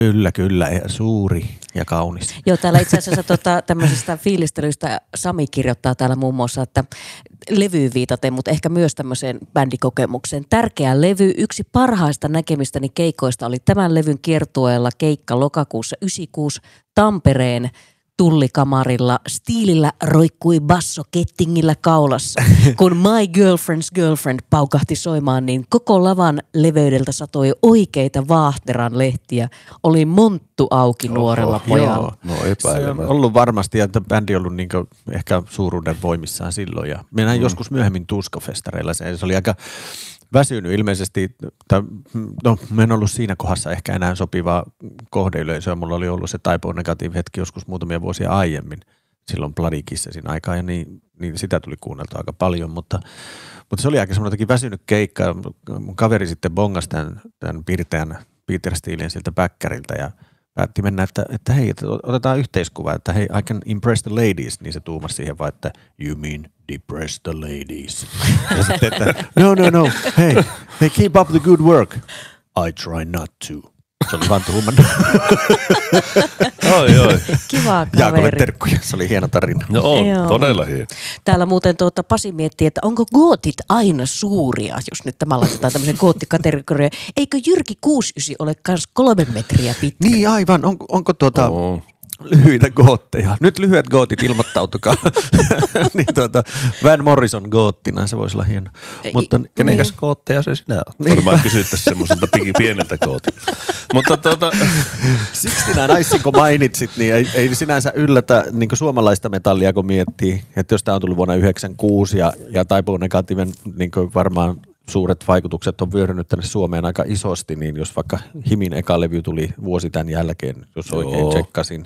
Kyllä, suuri ja kaunis. Joo, täällä itse asiassa tämmöisestä fiilistelystä Sami kirjoittaa täällä muun muassa, että levyyn viitaten, mutta ehkä myös tämmöiseen bändikokemukseen. Tärkeä levy, yksi parhaista näkemistäni keikoista oli tämän levyn kiertueella keikka lokakuussa 96 Tampereen Tullikamarilla. Stiilillä roikkui basso kettingillä kaulassa. Kun My Girlfriend's Girlfriend paukahti soimaan, niin koko lavan leveydeltä satoi oikeita vaahteran lehtiä. Oli monttu auki nuorella pojalla. No epäilemään. Se on ollut varmasti, että bändi on ollut niinku ehkä suuruuden voimissaan silloin. Ja mennään joskus myöhemmin Tuskafestareilla. Se oli aika väsynyt ilmeisesti, mä en ollut siinä kohdassa ehkä enää sopivaa kohdeyleisöä. Mulla oli ollut se Type Negative hetki joskus muutamia vuosia aiemmin, silloin Bloody Kissesin aikaa, ja niin sitä tuli kuunneltua aika paljon, mutta se oli aika semmoinen väsynyt keikka. Mun kaveri sitten bongasi tämän pirteän Peter Steelin siltä bäkkäriltä ja päätti mennä, että hei, otetaan yhteiskuva, että hei, I can impress the ladies, niin se tuumasi siihen vaan, että you mean depress the ladies. Ja sitten, että no, hey, keep up the good work. I try not to. Se oli vaan tuuman. Oi. Kiva kaveri. Jaakolle terkkuja, se oli hieno tarina. No on, todella hieno. Täällä muuten Pasi miettii, että onko gootit aina suuria, jos nyt tämä laitetaan tämmöisen goottikategoriaan. Eikö Jyrki 69 ole kans 3 metriä pitkä? Niin aivan, onko lyhyitä gootteja. Nyt lyhyet gootit, ilmoittautukaa. Niin Van Morrison goottina, se voisi olla hieno. Mutta kenenkäs gootteja se sinä olet? Varmaan kysyttäisiin semmoiselta pieneltä gootilta. Mutta 69 Icing, kun mainitsit, niin ei sinänsä yllätä niin suomalaista metallia, kun miettii, että jos tämä on tullut vuonna 1996 ja Type Negativen niin varmaan suuret vaikutukset on vyörynyt tänne Suomeen aika isosti, niin jos vaikka Himin eka levy tuli vuosi tämän jälkeen, jos oikein tsekkasin,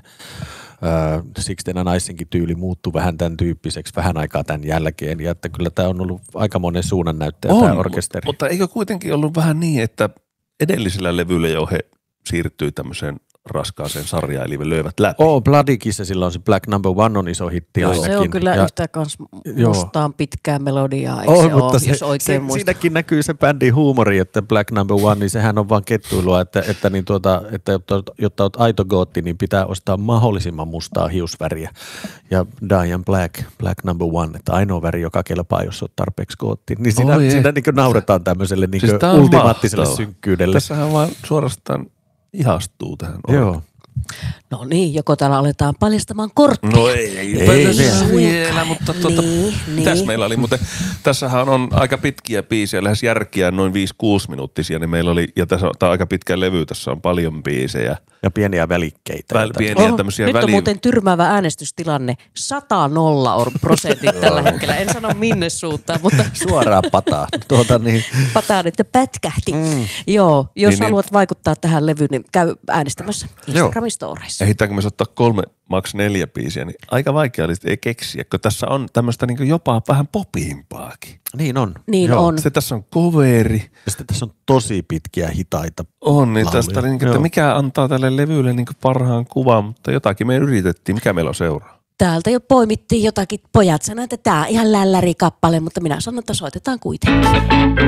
Sixteen Icingin tyyli muuttui vähän tämän tyyppiseksi vähän aikaa tämän jälkeen, ja että kyllä tämä on ollut aika monen suunnannäyttäjä tämä orkesteri. Mutta eikö kuitenkin ollut vähän niin, että edellisellä levyllä jo he siirtyi tämmöiseen raskaaseen sarjaan, eli löivät läpi. Bloody Kissesillä on se Black Number One on iso hitti ainakin. Se on kyllä yhtä kans mustaan pitkää melodiaa, eikö se mutta ole, jos oikein muistan. Siinäkin näkyy se bändin huumori, että Black Number One, niin sehän on vaan kettuilua, että jotta olet aito gootti, niin pitää ostaa mahdollisimman mustaa hiusväriä. Ja Diane Black Number One, että ainoa väri, joka kelpaa, jos olet tarpeeksi gootti. Niin siinä niin nauretaan tämmöiselle niin siis ultimaattiselle synkkyydelle. Tässähän vaan suorastaan ihastuu tähän. Joo. No niin, joko täällä aletaan paljastamaan kortteja? No ei vielä, mutta mitäs meillä oli? Mutta tässähän on aika pitkiä biisejä, lähes järkiä noin 5-6 minuuttisia, niin meillä oli, ja tässä on aika pitkä levy, tässä on paljon biisejä. Ja pieniä välikkeitä. Tämmöisiä nyt on muuten tyrmäävä äänestystilanne. 100-0 on prosentit tällä hetkellä. En sano minne suuntaan, mutta suoraan pataa. Pataa nyt pätkähti. Joo, jos haluat vaikuttaa tähän levyyn, niin käy äänestämässä Instagramin storeissa. Ehditäänkö me ottaa 3, maks 4 biisiä, niin aika vaikea oli ei keksiä, kun tässä on tämmöistä niin jopa vähän popimpaakin. Niin on. On. Sitten tässä on coveri. Ja sitten tässä on tosi pitkiä hitaita. On, niin tästä, että mikä antaa tälle levylle niin parhaan kuvan, mutta jotakin me yritettiin. Mikä meillä on seuraa? Täältä jo poimittiin jotakin. Pojat sanoivat, että tämä on ihan lälläri kappale, mutta minä sanon, että soitetaan kuitenkin.